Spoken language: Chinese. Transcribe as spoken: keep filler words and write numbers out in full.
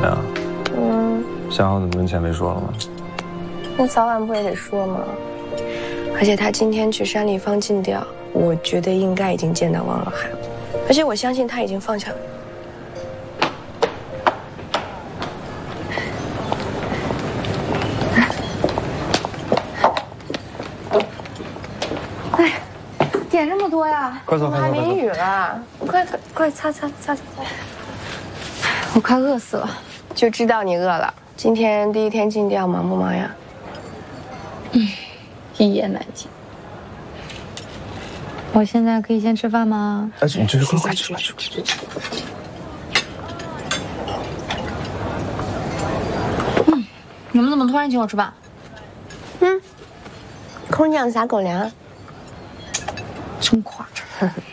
呀？ 嗯， 想好怎么跟钱梅说了吗？ 那早晚不也得说吗？而且他今天去山里放尽调，我觉得应该已经见到王老海了，而且我相信他已经放下了。哎，点这么多呀？ 快走，快走， 还淋雨了，快快快擦擦擦擦擦！我快饿死了，就知道你饿了。今天第一天尽调，忙不忙呀？ 嗯，一言难尽。我现在可以先吃饭吗？ 哎，你这是快快吃快吃快吃！ 嗯，你们怎么突然请我吃饭？ 嗯，空降撒狗粮， 真夸张。